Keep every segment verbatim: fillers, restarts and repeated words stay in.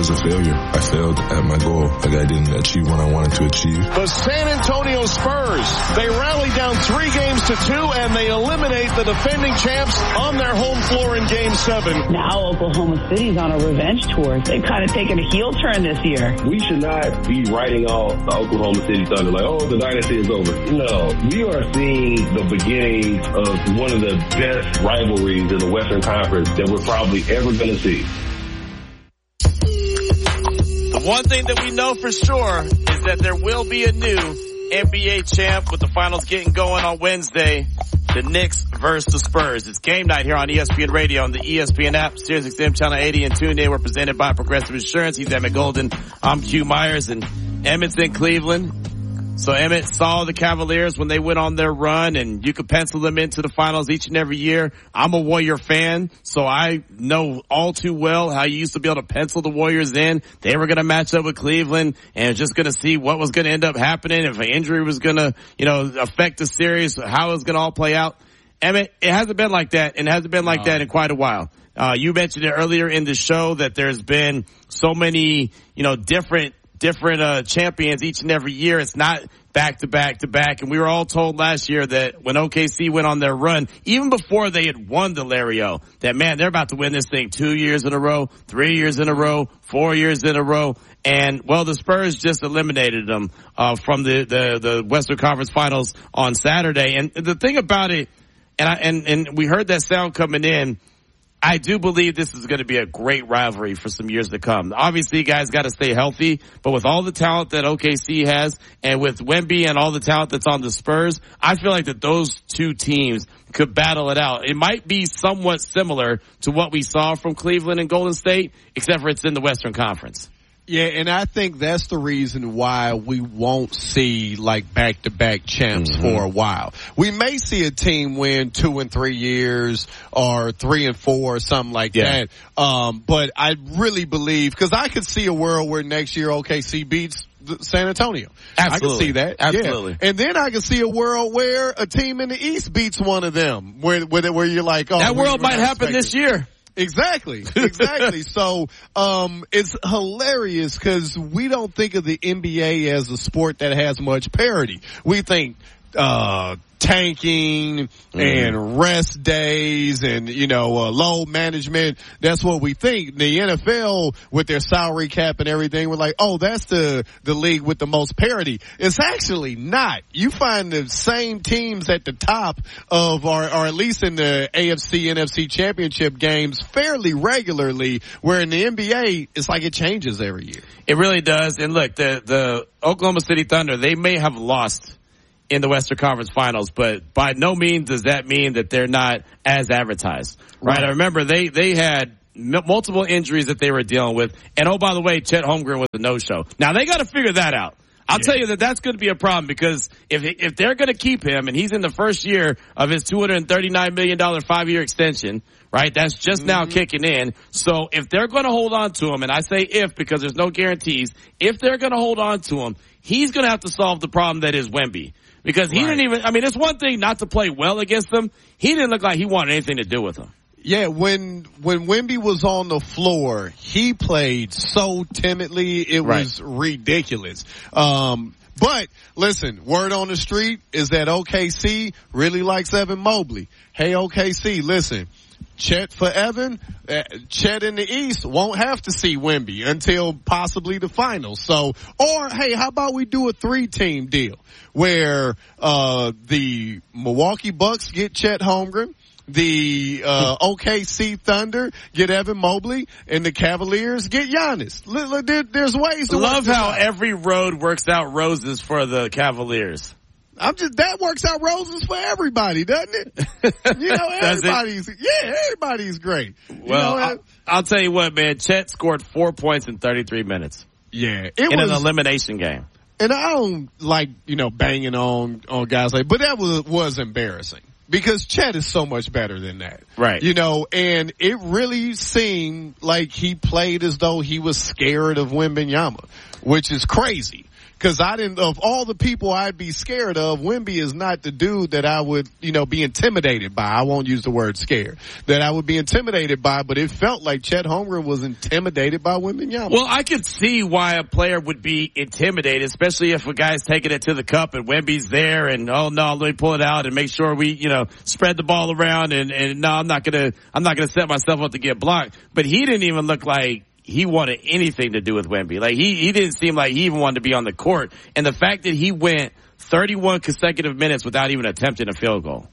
was a failure. I failed at my goal. Like I didn't achieve what I wanted to achieve. The San Antonio Spurs, they rally down three games to two and they eliminate the defending champs on their home floor in game seven. Now Oklahoma City's on a revenge tour. They've kind of taken a heel turn this year. We should not be writing off the Oklahoma City Thunder like, oh, the dynasty is over. No, we are seeing the beginnings of one of the best rivalries in the Western Conference that we're probably ever going to see. The one thing that we know for sure is that there will be a new N B A champ with the finals getting going on Wednesday. The Knicks versus the Spurs. It's game night here on E S P N Radio on the E S P N app, Sirius X M Channel eighty, and tuned in. We're presented by Progressive Insurance. He's Emmett Golden. I'm Q Myers, and Emmett's in Cleveland. So Emmett saw the Cavaliers when they went on their run, and you could pencil them into the finals each and every year. I'm a Warrior fan, so I know all too well how you used to be able to pencil the Warriors in. They were going to match up with Cleveland and just going to see what was going to end up happening, if an injury was going to, you know, affect the series, how it was going to all play out. Emmett, it hasn't been like that, and it hasn't been like no. that in quite a while. Uh, you mentioned it earlier in the show that there's been so many, you know, different different uh champions each and every year. It's not back to back to back. And we were all told last year that when O K C went on their run, even before they had won the Larry O, that man, they're about to win this thing two years in a row, three years in a row, four years in a row. And well, the Spurs just eliminated them uh from the the the Western Conference Finals on Saturday. And the thing about it, and I and and we heard that sound coming in, I do believe this is going to be a great rivalry for some years to come. Obviously, you guys got to stay healthy, but with all the talent that O K C has and with Wemby and all the talent that's on the Spurs, I feel like that those two teams could battle it out. It might be somewhat similar to what we saw from Cleveland and Golden State, except for it's in the Western Conference. Yeah, and I think that's the reason why we won't see like back-to-back champs mm-hmm. for a while. We may see a team win two and three years or three and four or something like yeah. that. Um, but I really believe, because I could see a world where next year O K C beats San Antonio. Absolutely. I can see that. Absolutely. Yeah. And then I can see a world where a team in the East beats one of them, where where, where you're like, oh, that world might happen this year. Exactly, exactly. So, um, it's hilarious because we don't think of the N B A as a sport that has much parity. We think, uh, tanking mm. and rest days and, you know, uh, load management. That's what we think. The N F L with their salary cap and everything, we're like, oh, that's the, the league with the most parity. It's actually not. You find the same teams at the top of, or, or at least in the A F C, N F C championship games fairly regularly, where in the N B A, it's like it changes every year. It really does. And look, the, the Oklahoma City Thunder, they may have lost in the Western Conference Finals, but by no means does that mean that they're not as advertised, right? right. I remember they, they had m- multiple injuries that they were dealing with. And oh, by the way, Chet Holmgren was a no-show. Now they got to figure that out. I'll yeah. tell you that that's going to be a problem, because if if they're going to keep him and he's in the first year of his two hundred thirty-nine million dollars five-year extension, right, that's just mm-hmm. now kicking in. So if they're going to hold on to him, and I say if because there's no guarantees, if they're going to hold on to him, he's going to have to solve the problem that is Wemby. Because he right. didn't even, I mean, it's one thing not to play well against them. He didn't look like he wanted anything to do with them. Yeah, when, when Wemby was on the floor, he played so timidly, it right. was ridiculous. Um, but listen, word on the street is that O K C really likes Evan Mobley. Hey, O K C, listen. Chet for Evan, uh, Chet in the East won't have to see Wemby until possibly the finals. So, or hey, how about we do a three-team deal where uh the Milwaukee Bucks get Chet Holmgren, the uh O K C Thunder get Evan Mobley, and the Cavaliers get Giannis. L- l- there's ways to love how out. Every road works out roses for the Cavaliers. I'm just, that works out roses for everybody, doesn't it? You know, everybody's, yeah, everybody's great. Well, you know, I'll, I'll tell you what, man, Chet scored four points in thirty-three minutes. Yeah. It in was an elimination game. And I don't like, you know, banging on, on guys like, but that was, was embarrassing. Because Chet is so much better than that. Right. You know, and it really seemed like he played as though he was scared of Wembanyama. which is crazy. Cause I didn't, of all the people I'd be scared of, Wemby is not the dude that I would, you know, be intimidated by. I won't use the word scared. That I would be intimidated by, but it felt like Chet Holmgren was intimidated by Wembanyama. Well, I could see why a player would be intimidated, especially if a guy's taking it to the cup and Wemby's there and, oh no, let me pull it out and make sure we, you know, spread the ball around and, and no, I'm not gonna, I'm not gonna set myself up to get blocked. But he didn't even look like he wanted anything to do with Wemby. Like he, he didn't seem like he even wanted to be on the court. And the fact that he went thirty-one consecutive minutes without even attempting a field goal.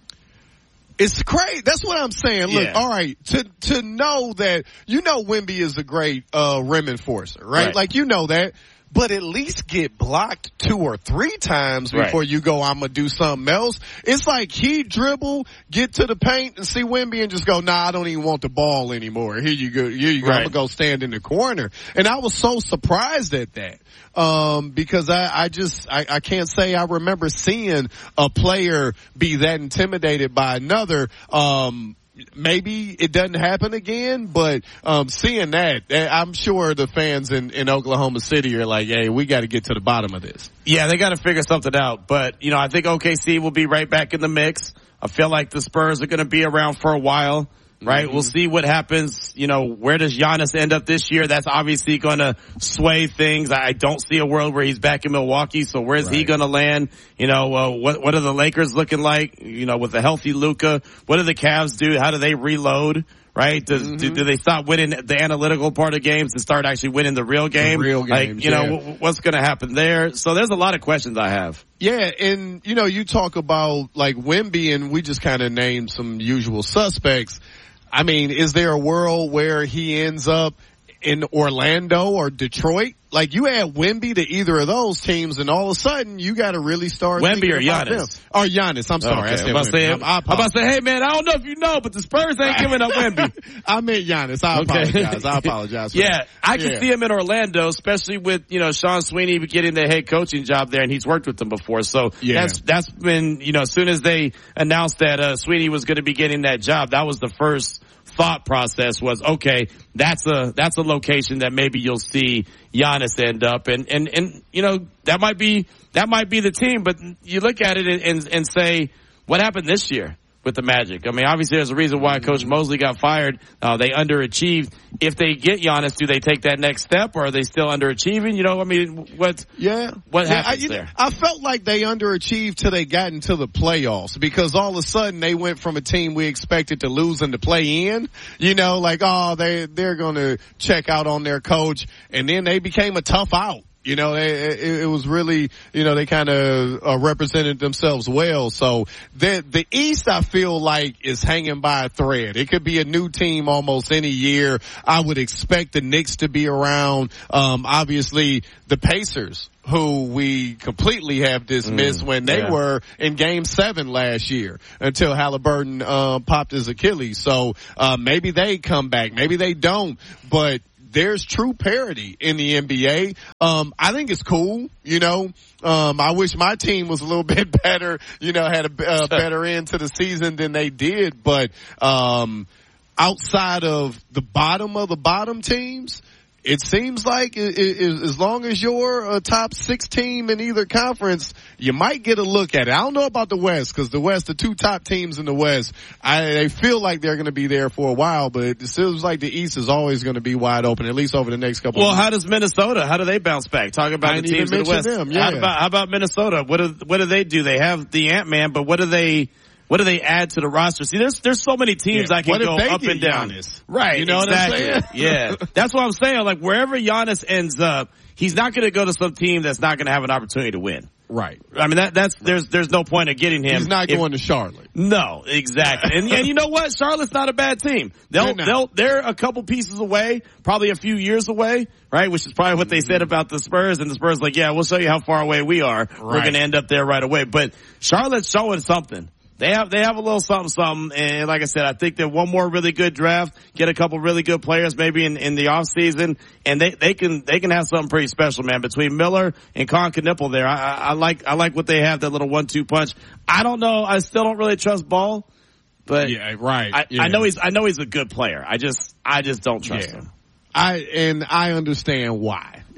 It's crazy. That's what I'm saying. Look, Yeah. all right, to to know that, you know, Wemby is a great uh rim enforcer, right? Right. Like, you know that. But at least get blocked two or three times before Right. you go, I'm going to do something else. It's like he dribble, get to the paint and see Wemby and just go, nah, I don't even want the ball anymore. Here you go. Here you go. Right. I'm going to go stand in the corner. And I was so surprised at that. Um, because I, I just, I, I can't say I remember seeing a player be that intimidated by another. Um, Maybe it doesn't happen again, but um seeing that, I'm sure the fans in, in Oklahoma City are like, hey, we got to get to the bottom of this. Yeah, they got to figure something out. But, you know, I think O K C will be right back in the mix. I feel like the Spurs are going to be around for a while. Right? Mm-hmm. We'll see what happens. You know, where does Giannis end up this year? That's obviously going to sway things. I don't see a world where he's back in Milwaukee. So where's right. he going to land? You know, uh, what, what are the Lakers looking like? You know, with a healthy Luka, what do the Cavs do? How do they reload? Right? Does, mm-hmm. do, do they stop winning the analytical part of games and start actually winning the real game? The real games, like, you yeah. know, w- what's going to happen there? So there's a lot of questions I have. Yeah, and, you know, you talk about, like, Wemby, and we just kind of named some usual suspects. I mean, is there a world where he ends up in Orlando or Detroit? Like, you add Wemby to either of those teams, and all of a sudden, you got to really start Wemby thinking or about Giannis? them. Or Giannis, I'm sorry. Okay. I said I'm about to say, I'm, I'm about to say, hey man, I don't know if you know, but the Spurs ain't giving up Wemby. I meant Giannis. I Okay. apologize. I apologize. For yeah, that. I can yeah. see him in Orlando, especially with, you know, Sean Sweeney getting the head coaching job there, and he's worked with them before. So yeah. that's that's been, you know, as soon as they announced that uh, Sweeney was going to be getting that job, that was the first thought process was, okay, that's a, that's a location that maybe you'll see Giannis end up. And, and, and, you know, that might be, that might be the team, but you look at it and, and, and say, what happened this year with the Magic? I mean, obviously there's a reason why Coach Mosley got fired. Uh, they underachieved. If they get Giannis, do they take that next step, or are they still underachieving? You know, I mean, what, yeah. what yeah, happens I, there? Know, I felt like they underachieved till they got into the playoffs, because all of a sudden they went from a team we expected to lose and to play in, you know, like, oh, they, they're going to check out on their coach, and then they became a tough out. You know, it, it was really, you know, they kind of uh, represented themselves well. So the the East, I feel like, is hanging by a thread. It could be a new team almost any year. I would expect the Knicks to be around. Um, obviously, the Pacers, who we completely have dismissed mm, when they yeah. were in Game Seven last year until Halliburton uh, popped his Achilles. So uh, maybe they come back, maybe they don't, but there's true parity in the N B A. Um, I think it's cool, you know. Um, I wish my team was a little bit better, you know, had a uh, better end to the season than they did. But, um, outside of the bottom of the bottom teams, it seems like it, it, as long as you're a top six team in either conference, you might get a look at it. I don't know about the West, because the West, the two top teams in the West, I, they feel like they're going to be there for a while, but it seems like the East is always going to be wide open, at least over the next couple well, of Well, how does Minnesota, how do they bounce back? Talk about I the teams in the West. Them, yeah. How about, how about Minnesota? What do, what do they do? They have the Ant-Man, but what do they... What do they add to the roster? See, there's there's so many teams yeah. I can go up and down. Giannis? Right, you know exactly. what I'm saying? Yeah, that's what I'm saying. Like, wherever Giannis ends up, he's not going to go to some team that's not going to have an opportunity to win. Right. I mean, that that's there's there's no point of getting him. He's not if, going to Charlotte. No, exactly. and and you know what? Charlotte's not a bad team. They'll they're, they'll they're a couple pieces away, probably a few years away, right? Which is probably what they said about the Spurs. And the Spurs like, yeah, we'll show you how far away we are. Right. We're going to end up there right away. But Charlotte's showing something. They have, they have a little something, something. And like I said, I think that one more really good draft, get a couple really good players maybe in, in the off season, and they, they can, they can have something pretty special, man. Between Miller and Con Knipple there, I, I, I like, I like what they have, that little one two punch. I don't know, I still don't really trust Ball, but yeah, right. I, yeah. I know he's, I know he's a good player. I just, I just don't trust yeah. him. I, and I understand why.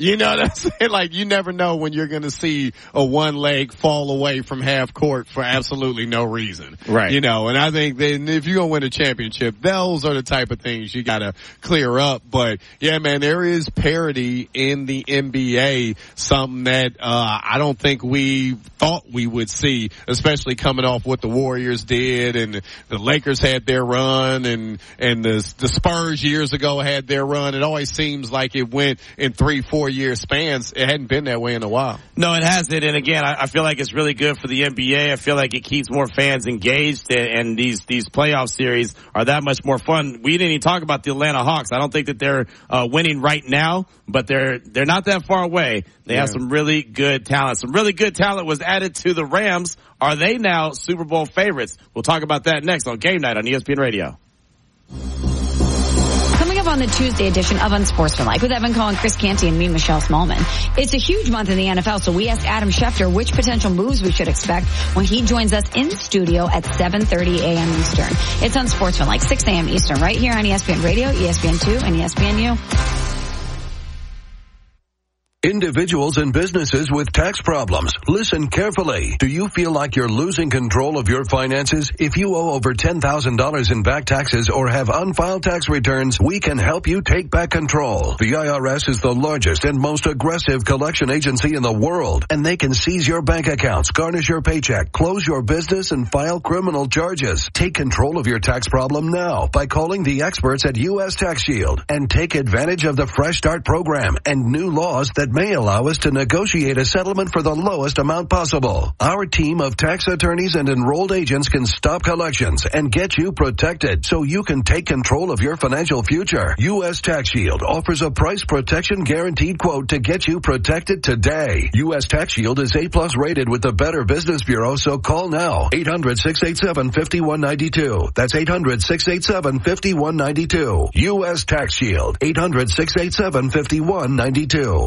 You know what I'm saying? Like, you never know when you're going to see a one leg fall away from half court for absolutely no reason. Right. You know, and I think that if you're going to win a championship, those are the type of things you got to clear up. But, yeah, man, there is parity in the N B A, something that uh I don't think we thought we would see, especially coming off what the Warriors did, and the Lakers had their run, and and the, the Spurs years ago had their run. It always seems like it went in three, four year spans. It hadn't been that way in a while. No, it hasn't. And again, I, I feel like it's really good for the N B A. I feel like it keeps more fans engaged, and, and these these playoff series are that much more fun. We didn't even talk about the Atlanta Hawks. I don't think that they're uh, winning right now, but they're they're not that far away. They yeah. have some really good talent. Some really good talent was added to the Rams. Are they now Super Bowl favorites? We'll talk about that next on Game Night on E S P N Radio. Coming up on the Tuesday edition of Unsportsmanlike with Evan Cohen, Chris Canty, and me, Michelle Smallman. It's a huge month in the N F L, so we asked Adam Schefter which potential moves we should expect when he joins us in studio at seven thirty a.m. Eastern. It's Unsportsmanlike, six a.m. Eastern, right here on E S P N Radio, E S P N two, and E S P N U. Individuals and businesses with tax problems, listen carefully. Do you feel like you're losing control of your finances? If you owe over ten thousand dollars in back taxes or have unfiled tax returns, we can help you take back control. The I R S is the largest and most aggressive collection agency in the world, and they can seize your bank accounts, garnish your paycheck, close your business, and file criminal charges. Take control of your tax problem now by calling the experts at U S Tax Shield, and take advantage of the Fresh Start program and new laws that may allow us to negotiate a settlement for the lowest amount possible. Our team of tax attorneys and enrolled agents can stop collections and get you protected so you can take control of your financial future. U S Tax Shield offers a price protection guaranteed quote to get you protected today. U S Tax Shield is A plus rated with the Better Business Bureau, so call now. eight hundred, six eight seven, five one nine two. That's eight hundred, six eight seven, five one nine two. U S Tax Shield. eight hundred, six eight seven, five one nine two.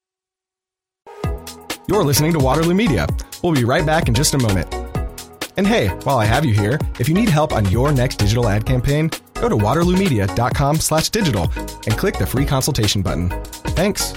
You're listening to Waterloo Media. We'll be right back in just a moment. And hey, while I have you here, if you need help on your next digital ad campaign, go to waterloomedia.com slash digital and click the free consultation button. Thanks.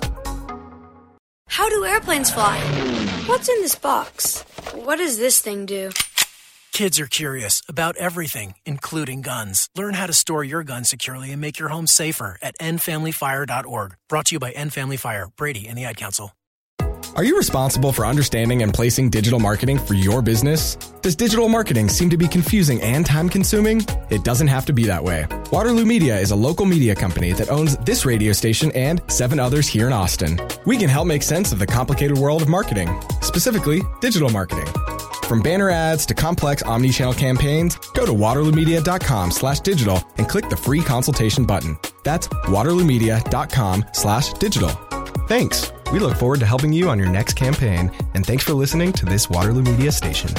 How do airplanes fly? What's in this box? What does this thing do? Kids are curious about everything, including guns. Learn how to store your gun securely and make your home safer at end family fire dot org. Brought to you by End Family Fire, Brady, and the Ad Council. Are you responsible for understanding and placing digital marketing for your business? Does digital marketing seem to be confusing and time-consuming? It doesn't have to be that way. Waterloo Media is a local media company that owns this radio station and seven others here in Austin. We can help make sense of the complicated world of marketing, specifically digital marketing. From banner ads to complex omni-channel campaigns, go to waterloomedia.com slash digital and click the free consultation button. That's waterloomedia.com slash digital. Thanks. We look forward to helping you on your next campaign, and thanks for listening to this Waterloo Media station.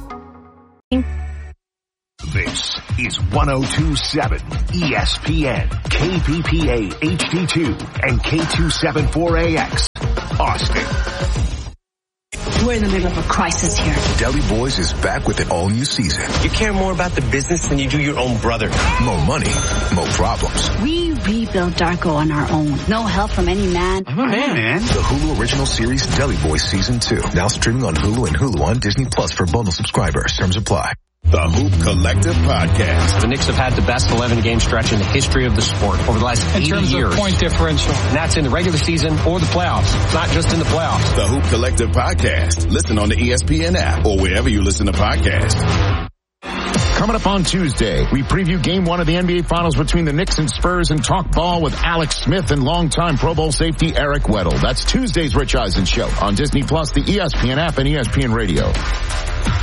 This is one oh two point seven E S P N, K P P A H D two, and K two seventy-four A X, Austin. We're in the middle of a crisis here. Deli Boys is back with an all-new season. You care more about the business than you do your own brother. More money, more problems. We rebuilt Darko on our own. No help from any man. I'm a man. man. The Hulu original series Deli Boys Season two. Now streaming on Hulu and Hulu on Disney Plus for bundle subscribers. Terms apply. The Hoop Collective Podcast. The Knicks have had the best eleven-game stretch in the history of the sport over the last eighty years. In terms of point differential. And that's in the regular season or the playoffs, not just in the playoffs. The Hoop Collective Podcast. Listen on the E S P N app or wherever you listen to podcasts. Coming up on Tuesday, we preview game one of the N B A Finals between the Knicks and Spurs and talk ball with Alex Smith and longtime Pro Bowl safety Eric Weddle. That's Tuesday's Rich Eisen Show on Disney Plus, the E S P N app, and E S P N Radio.